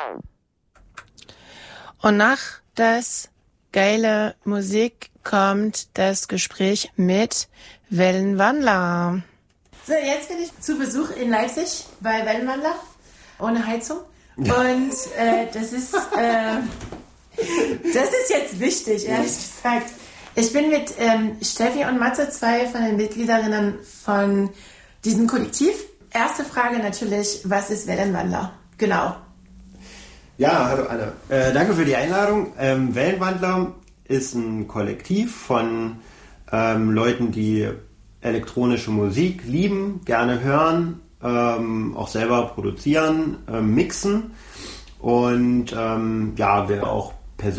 Und nach das geile Musik kommt das Gespräch mit Wellenwandler. So, jetzt bin ich zu Besuch in Leipzig bei Wellenwandler ohne Heizung. Und das ist jetzt wichtig, ehrlich gesagt. Ich bin mit Steffi und Matze, zwei von den Mitgliederinnen von diesem Kollektiv. Erste Frage natürlich, was ist Wellenwandler? Genau. Ja, hallo Anne. Danke für die Einladung. Wellenwandler ist ein Kollektiv von Leuten, die elektronische Musik lieben, gerne hören, auch selber produzieren, mixen und wir auch